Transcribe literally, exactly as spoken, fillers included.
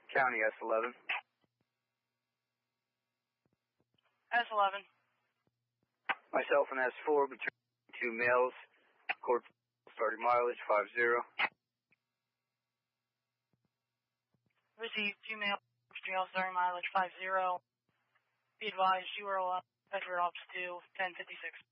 County S eleven. S eleven. Myself and S four between two males. Court starting mileage five zero. Received two males. Trail starting mileage five zero. Be advised you are allowed Bedford Ops to ten fifty-six.